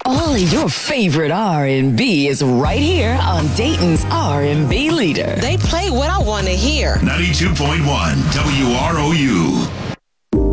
All of your favorite R&B is right here on Dayton's R&B leader. They play what I want to hear. 92.1 WROU.